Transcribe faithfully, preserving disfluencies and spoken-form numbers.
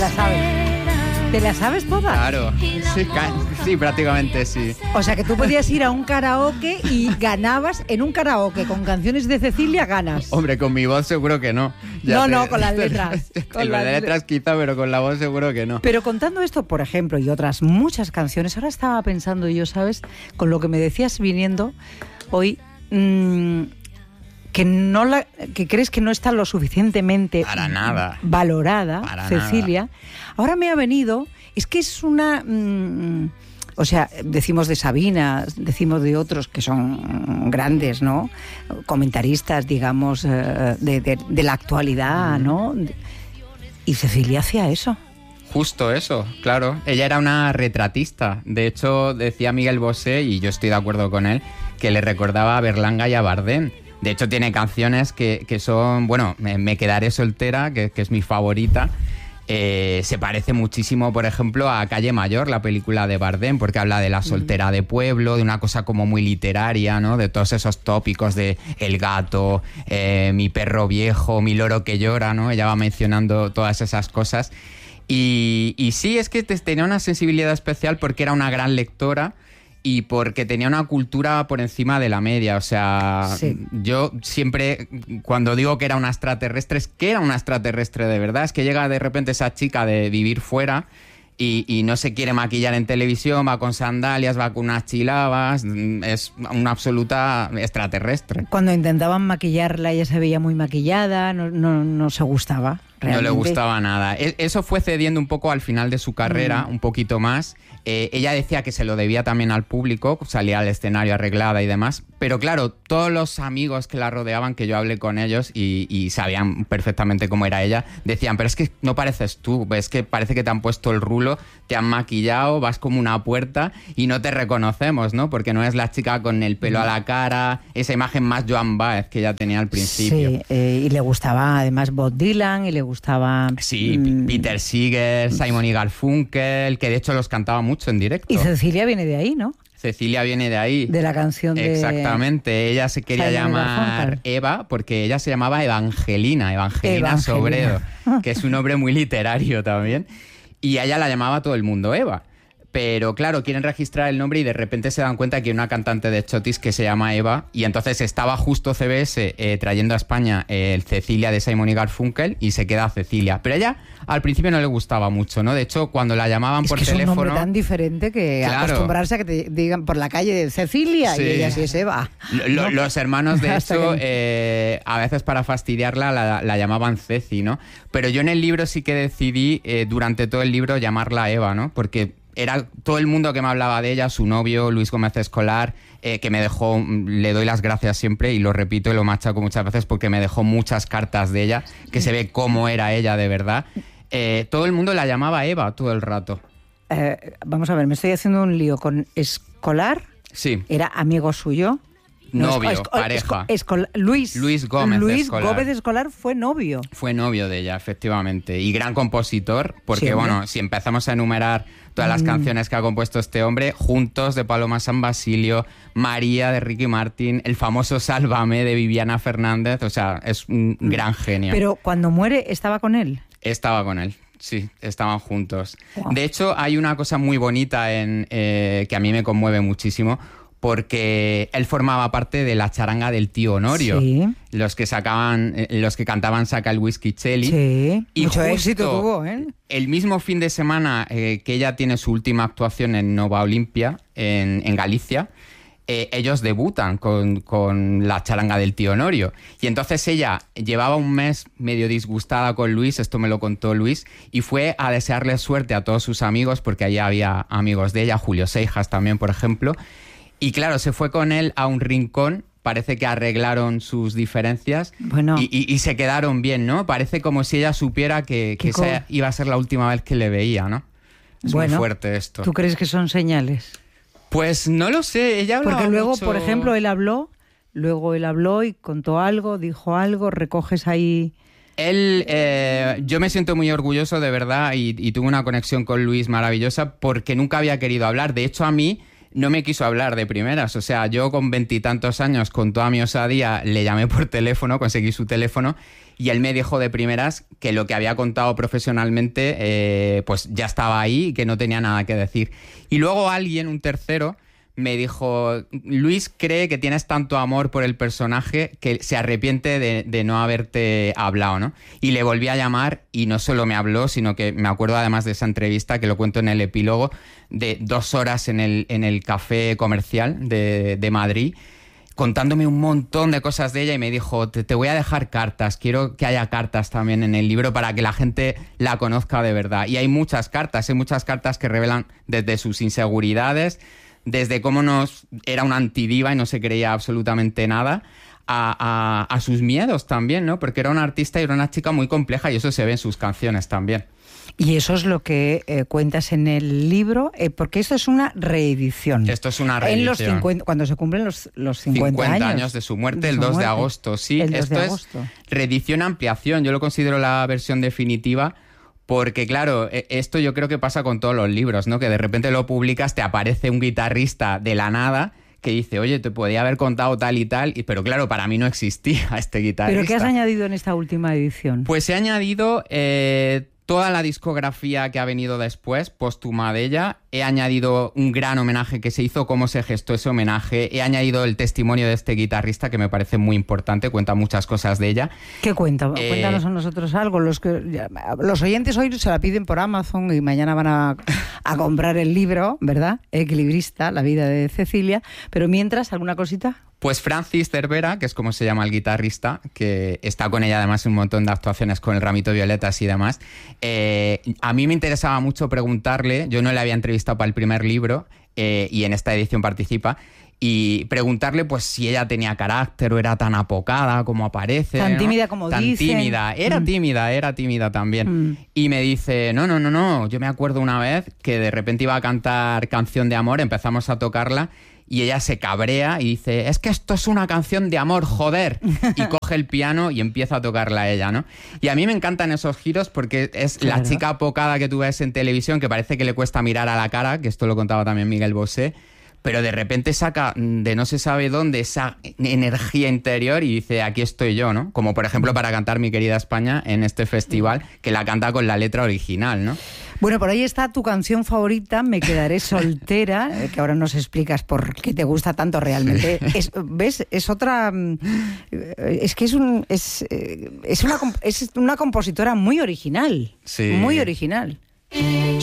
la sabes. ¿Te la sabes todas? Claro, sí, ca- sí, prácticamente sí. O sea que tú podías ir a un karaoke y ganabas en un karaoke con canciones de Cecilia, ganas. Hombre, con mi voz seguro que no. Ya No, te- no, con las letras. Con Con las las letras quizá, pero con la voz seguro que no. Pero contando esto, por ejemplo, y otras muchas canciones, ahora estaba pensando yo, ¿sabes? Con lo que me decías viniendo hoy, mmm, que no la, que crees que no está lo suficientemente Para nada. valorada, Para Cecilia. nada. Ahora me ha venido, es que es una... mmm, o sea, decimos de Sabina, decimos de otros que son grandes, ¿no? Comentaristas, digamos, eh, de, de, de la actualidad, ¿no? Y Cecilia hacía eso. Justo eso, claro. Ella era una retratista. De hecho, decía Miguel Bosé, y yo estoy de acuerdo con él, que le recordaba a Berlanga y a Bardem. De hecho, tiene canciones que, que son... Bueno, me, me quedaré soltera, que, que es mi favorita. Eh, se parece muchísimo, por ejemplo, a Calle Mayor, la película de Bardem, porque habla de la soltera de pueblo, de una cosa como muy literaria, ¿no? De todos esos tópicos de el gato, eh, mi perro viejo, mi loro que llora, ¿no? Ella va mencionando todas esas cosas. Y, y sí, es que tenía una sensibilidad especial porque era una gran lectora y porque tenía una cultura por encima de la media. O sea, Sí. yo siempre, cuando digo que era una extraterrestre, es que era una extraterrestre de verdad. Es que llega de repente esa chica de vivir fuera y, y no se quiere maquillar en televisión, va con sandalias, va con unas chilabas, es una absoluta extraterrestre. Cuando intentaban maquillarla, ella se veía muy maquillada, no, no, no se gustaba. Realmente. No le gustaba nada. E- Eso fue cediendo un poco al final de su carrera, Mm. un poquito más. Eh, ella decía que se lo debía también al público, salía al escenario arreglada y demás. Pero claro, todos los amigos que la rodeaban, que yo hablé con ellos y, y sabían perfectamente cómo era ella, decían, pero es que no pareces tú, es que parece que te han puesto el rulo, te han maquillado, vas como una puerta y no te reconocemos, ¿no? Porque no es la chica con el pelo a la cara, esa imagen más Joan Baez que ella tenía al principio. Sí, eh, y le gustaba además Bob Dylan y le gustaba... Sí, mm, Peter Seeger, Simon y Garfunkel, que de hecho los cantaba mucho en directo. Y Cecilia viene de ahí, ¿no? Cecilia viene de ahí. De la canción de... Exactamente, ella se quería Simon y llamar Garfunkel. Eva porque ella se llamaba Evangelina, Evangelina, Evangelina. Sobredo, que es un nombre muy literario también. Y a ella la llamaba todo el mundo Eva. Pero claro, quieren registrar el nombre y de repente se dan cuenta que hay una cantante de chotis que se llama Eva y entonces estaba justo C B S eh, trayendo a España eh, el Cecilia de Simon y Garfunkel y se queda Cecilia. Pero a ella al principio no le gustaba mucho, ¿no? De hecho, cuando la llamaban Es por que es un teléfono... nombre tan diferente que Claro. acostumbrarse a que te digan por la calle de Cecilia Sí. y ella sí es Eva. Lo- ¿no? Los hermanos, de Hasta hecho, que- eh, a veces para fastidiarla la, la llamaban Ceci, ¿no? Pero yo en el libro sí que decidí, eh, durante todo el libro, llamarla Eva, ¿no? Porque era todo el mundo que me hablaba de ella, su novio, Luis Gómez Escolar, eh, que me dejó, le doy las gracias siempre y lo repito y lo machaco muchas veces porque me dejó muchas cartas de ella, que se ve cómo era ella de verdad. Eh, todo el mundo la llamaba Eva todo el rato. Eh, vamos a ver, me estoy haciendo un lío con Escolar, Sí. era amigo suyo. Novio, Esco- pareja. Esco- Escola- Luis, Luis Gómez Luis Escolar. Gómez Escolar fue novio. Fue novio de ella, efectivamente. Y gran compositor, porque Sí, hombre. bueno, si empezamos a enumerar todas las Mm. canciones que ha compuesto este hombre, Juntos de Paloma San Basilio, María de Ricky Martin, el famoso Sálvame de Viviana Fernández, o sea, es un gran genio. Pero cuando muere, ¿estaba con él? Estaba con él. Sí, estaban juntos. Wow. De hecho, hay una cosa muy bonita en eh, que a mí me conmueve muchísimo, porque él formaba parte de la charanga del tío Honorio, Sí. los que sacaban, eh, los que cantaban Saca el Whisky Cheli. Sí, Y mucho justo éxito tuvo, ¿eh? El mismo fin de semana eh, que ella tiene su última actuación en Nova Olimpia, en, en Galicia, eh, ellos debutan con, con la charanga del tío Honorio. Y entonces ella llevaba un mes medio disgustada con Luis, esto me lo contó Luis, y fue a desearle suerte a todos sus amigos, porque allí había amigos de ella, Julio Seijas también, por ejemplo. Y claro, se fue con él a un rincón, parece que arreglaron sus diferencias Bueno. y, y- y se quedaron bien, ¿no? Parece como si ella supiera que, que Kiko. esa iba a ser la última vez que le veía, ¿no? Es Bueno, muy fuerte esto. ¿Tú crees que son señales? Pues no lo sé, ella hablaba Porque luego, mucho- por ejemplo, él habló, luego él habló y contó algo, dijo algo, recoges ahí... Él, eh, yo me siento muy orgulloso de verdad y, y tuve una conexión con Luis maravillosa porque nunca había querido hablar. De hecho, a mí no me quiso hablar de primeras. O sea, yo con veintitantos años, con toda mi osadía, le llamé por teléfono, conseguí su teléfono y él me dijo de primeras que lo que había contado profesionalmente eh, pues ya estaba ahí y que no tenía nada que decir. Y luego alguien, un tercero, me dijo, Luis cree que tienes tanto amor por el personaje que se arrepiente de, de no haberte hablado, ¿no? Y le volví a llamar y no solo me habló, sino que me acuerdo además de esa entrevista, que lo cuento en el epílogo, de dos horas en el, en el café comercial de, de Madrid, contándome un montón de cosas de ella y me dijo, te, te voy a dejar cartas, quiero que haya cartas también en el libro para que la gente la conozca de verdad. Y hay muchas cartas, hay muchas cartas que revelan desde sus inseguridades, desde cómo nos era una antidiva y no se creía absolutamente nada, a, a, a sus miedos también, ¿no? Porque era una artista y era una chica muy compleja y eso se ve en sus canciones también. Y eso es lo que eh, cuentas en el libro, eh, porque esto es una reedición. Esto es una reedición. En los cincuenta, cuando se cumplen los, los cincuenta, cincuenta años. años de su muerte, de el su dos muerte. de agosto. Sí, el dos esto de es agosto. Reedición ampliación. Yo lo considero la versión definitiva. Porque, claro, esto yo creo que pasa con todos los libros, ¿no? Que de repente lo publicas, te aparece un guitarrista de la nada que dice, oye, te podía haber contado tal y tal, y, pero claro, para mí no existía este guitarrista. ¿Pero qué has añadido en esta última edición? Pues he añadido eh, toda la discografía que ha venido después, póstuma de ella. He añadido un gran homenaje que se hizo, cómo se gestó ese homenaje. He añadido el testimonio de este guitarrista, que me parece muy importante, cuenta muchas cosas de ella. ¿Qué cuenta? Eh, Cuéntanos a nosotros algo. Los, que, los oyentes hoy se la piden por Amazon y mañana van a, a comprar el libro, ¿verdad? Equilibrista, la vida de Cecilia. Pero mientras, ¿alguna cosita? Pues Francis Cervera, que es como se llama el guitarrista, que está con ella además en un montón de actuaciones con el Ramito Violetas y demás, eh, a mí me interesaba mucho preguntarle, yo no le había entrevistado para el primer libro eh, y en esta edición participa, y preguntarle pues si ella tenía carácter o era tan apocada como aparece. Tan ¿no? tímida como tan dicen. tímida, era mm. tímida, era tímida también. Mm. Y me dice, no, no, no, no, yo me acuerdo una vez que de repente iba a cantar Canción de Amor, empezamos a tocarla y ella se cabrea y dice, es que esto es una canción de amor, joder. Y coge el piano y empieza a tocarla ella, ¿no? Y a mí me encantan esos giros porque es claro. La chica apocada que tú ves en televisión, que parece que le cuesta mirar a la cara, que esto lo contaba también Miguel Bosé, pero de repente saca de no se sabe dónde esa energía interior y dice, aquí estoy yo, ¿no? Como por ejemplo para cantar Mi querida España en este festival, que la canta con la letra original, ¿no? Bueno, por ahí está tu canción favorita, Me quedaré soltera, que ahora nos explicas por qué te gusta tanto realmente. Sí. Es, ¿ves? Es otra... Es que es, un, es, es, una, es una compositora muy original, sí. Muy original.